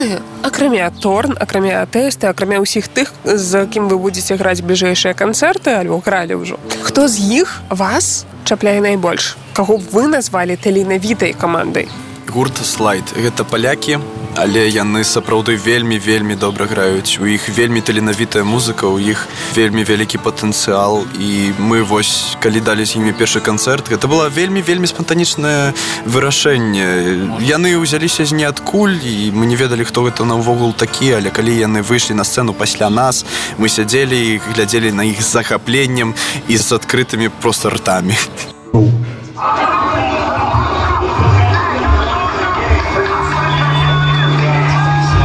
Акрамя Торн, акрамя Тэста, акрамя ўсіх тых, з кім вы будзеце граць бліжэйшыя канцэрты, альбо гралі ўжо. Хто з іх вас чапляе найбольш? Каго вы назвалі таленавітай камандай? Гурт Слайд. Гэта палякі, але яны сапраўды вельмі добра граюць. У іх вельмі таленавітая музыка, у іх вельмі вялікі патэнцыял. І мы вось, калі далі з імі першы канцэрт, гэта было вельмі спантанічнае вырашэнне. Яны ўзяліся з ніадкуль, і мы не ведалі, хто гэта навогул такі, але калі яны выйшлі на сцэну пасля нас, мы сядзелі і глядзелі на іх з захапленнем і з адкрытымі проста ртамі.